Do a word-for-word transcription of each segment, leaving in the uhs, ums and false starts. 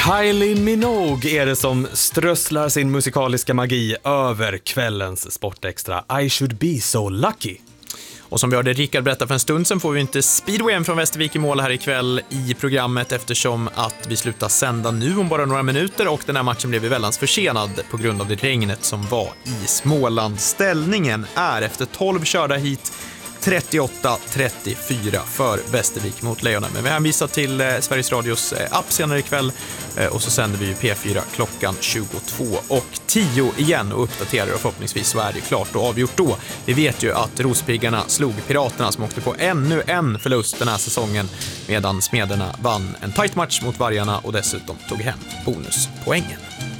Kylie Minogue är det som strösslar sin musikaliska magi över kvällens Sportextra. I should be so lucky. Och som vi hörde Rickard berätta för en stund sedan får vi inte speedwayen från Västervik i mål här ikväll i programmet eftersom att vi slutar sända nu om bara några minuter och den här matchen blev väldigt försenad på grund av det regnet som var i Småland. Ställningen är efter tolv körda hit trettioåtta trettiofyra för Västervik mot Lejonen. Men vi hänvisar till eh, Sveriges Radios eh, app senare ikväll eh, och så sänder vi ju P fyra klockan tjugotvå och tio igen och uppdaterar och förhoppningsvis så är det klart och avgjort då. Vi vet ju att Rospiggarna slog Piraterna som åkte på ännu en förlust den här säsongen medan Smederna vann en tight match mot Vargarna och dessutom tog hem bonuspoängen.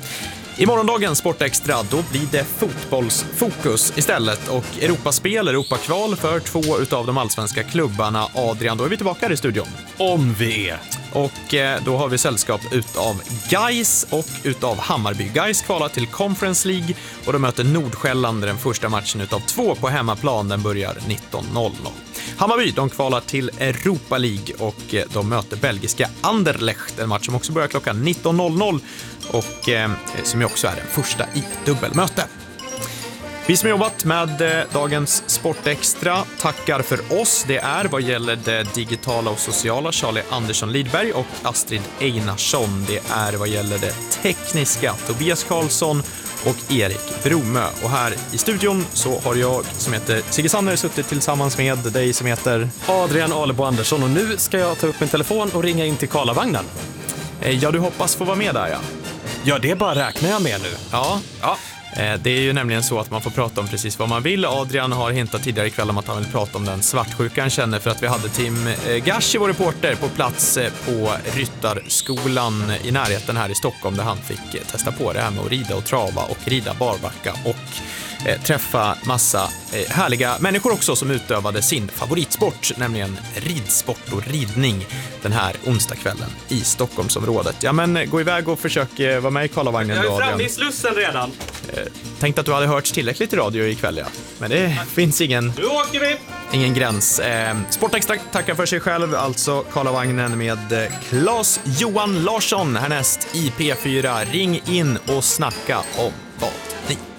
I morgondagens Sportextra då blir det fotbollsfokus istället och Europaspel, Europakval för två utav de allsvenska klubbarna. Adrian, då är vi tillbaka här i studion. Om vi är. Och eh, då har vi sällskap utav Gais och utav Hammarby. Gais kvalar till Conference League och de möter Nordsjälland den första matchen utav två på hemmaplan. Den börjar nitton noll noll. Hammarby, de kvalar till Europa League och eh, de möter belgiska Anderlecht. En match som också börjar klockan nitton noll noll och eh, som ju också är den första i dubbelmöte. Vi som jobbat med eh, dagens Sportextra tackar för oss. Det är vad gäller det digitala och sociala Charlie Andersson Lidberg och Astrid Einarsson. Det är vad gäller det tekniska Tobias Karlsson och Erik Bromö. Och här i studion så har jag som heter Sigge Sanner suttit tillsammans med dig som heter Adrian Alebo Andersson och nu ska jag ta upp min telefon och ringa in till Karlavagnen. Eh, ja, du hoppas få vara med där, ja. Ja, det bara räknar jag med nu. Ja, ja. Det är ju nämligen så att man får prata om precis vad man vill. Adrian har hintat tidigare ikväll om att han vill prata om den svartsjuka han känner för att vi hade Tim Gashi, vår reporter, på plats på Ryttarskolan i närheten här i Stockholm där han fick testa på det här med att rida och trava och rida barbacka och eh, träffa massa eh, härliga människor också som utövade sin favoritsport, nämligen ridsport och ridning den här onsdagskvällen i Stockholmsområdet. Ja, men gå iväg och försök eh, vara med i Karlavagnen då, Jag är Adrian. framme i Slussen redan. Eh, tänkte att du hade hört tillräckligt i radio ikväll, ja. Men det Nej. finns ingen... Nu åker vi! Ingen gräns. Eh, Sportextra tackar för sig själv, alltså Karlavagnen med eh, Claes Johan Larsson härnäst i P fyra. Ring in och snacka om vad ni